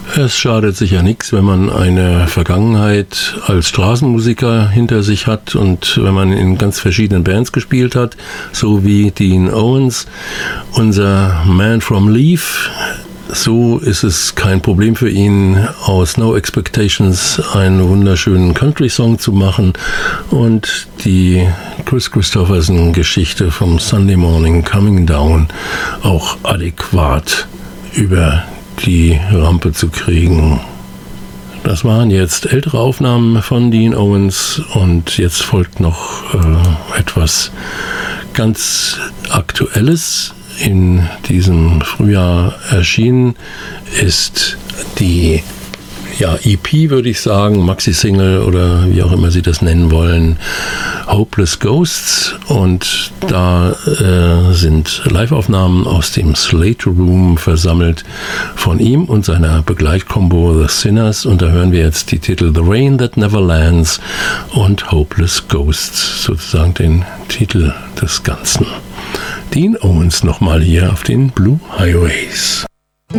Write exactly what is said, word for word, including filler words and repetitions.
Es schadet sicher nichts, wenn man eine Vergangenheit als Straßenmusiker hinter sich hat und wenn man in ganz verschiedenen Bands gespielt hat, so wie Dean Owens, unser Man from Leaf. So ist es kein Problem für ihn, aus No Expectations einen wunderschönen Country-Song zu machen und die Kris Kristofferson-Geschichte vom Sunday Morning Coming Down auch adäquat über die Rampe zu kriegen. Das waren jetzt ältere Aufnahmen von Dean Owens und jetzt folgt noch äh, etwas ganz Aktuelles. In diesem Frühjahr erschienen ist die ja, E P, würde ich sagen, Maxi-Single oder wie auch immer Sie das nennen wollen, Hopeless Ghosts, und da äh, sind Live-Aufnahmen aus dem Slater Room versammelt von ihm und seiner Begleitkombo The Sinners, und da hören wir jetzt die Titel The Rain That Never Lands und Hopeless Ghosts, sozusagen den Titel des Ganzen. Dean Owens nochmal hier auf den Blue Highways.